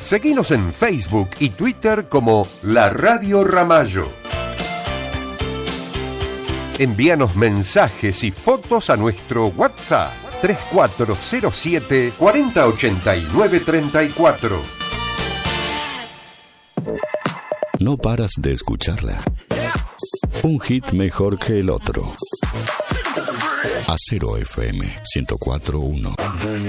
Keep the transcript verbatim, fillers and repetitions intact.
Seguinos en Facebook y Twitter como La Radio Ramallo. Envíanos mensajes y fotos a nuestro WhatsApp tres cuatro cero siete, cuatro cero ocho nueve, tres cuatro. No paras de escucharla. Un hit mejor que el otro. Acero F M ciento cuatro punto uno.